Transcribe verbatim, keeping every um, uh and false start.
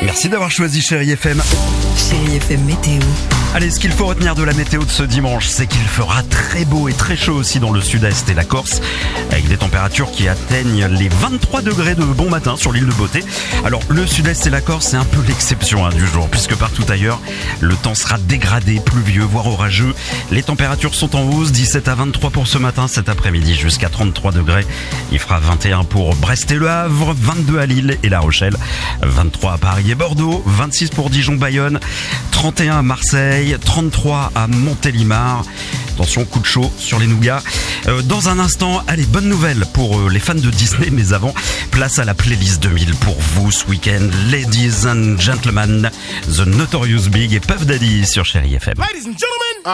Merci d'avoir choisi Chérie F M. Chérie F M météo. Allez, ce qu'il faut retenir de la météo de ce dimanche, c'est qu'il fera très beau et très chaud aussi dans le sud-est et la Corse, avec des températures qui atteignent les vingt-trois degrés de bon matin sur l'île de Beauté. Alors, le sud-est et la Corse, c'est un peu l'exception hein, du jour, puisque partout ailleurs, le temps sera dégradé, pluvieux, voire orageux. Les températures sont en hausse, dix-sept à vingt-trois pour ce matin, cet après-midi jusqu'à trente-trois degrés. Il fera vingt et un pour Brest et Le Havre, vingt-deux à Lille et La Rochelle, vingt-trois à Paris et Bordeaux, vingt-six pour Dijon, Bayonne, trente et un à Marseille, trente-trois à Montélimar. Attention, coup de chaud sur les nougats. Euh, dans un instant, allez, bonne nouvelle pour euh, les fans de Disney, mais avant, place à la playlist deux mille pour vous ce week-end. Ladies and Gentlemen, The Notorious Big et Puff Daddy sur Chérie F M. Ladies and gentlemen.